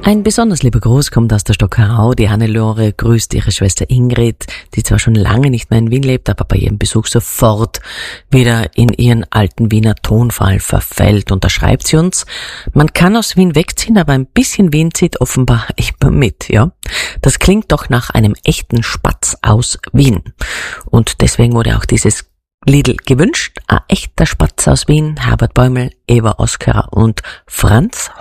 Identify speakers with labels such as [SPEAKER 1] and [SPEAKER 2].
[SPEAKER 1] Ein besonders lieber Gruß kommt aus der Stockerau. Die Hannelore grüßt ihre Schwester Ingrid, die zwar schon lange nicht mehr in Wien lebt, aber bei ihrem Besuch sofort wieder in ihren alten Wiener Tonfall verfällt. Und da schreibt sie uns: Man kann aus Wien wegziehen, aber ein bisschen Wien zieht offenbar immer mit, ja. Das klingt doch nach einem echten Spatz aus Wien. Und deswegen wurde auch dieses Liedl gewünscht. Ein echter Spatz aus Wien, Herbert Bäumel, Eva Oskar und Franz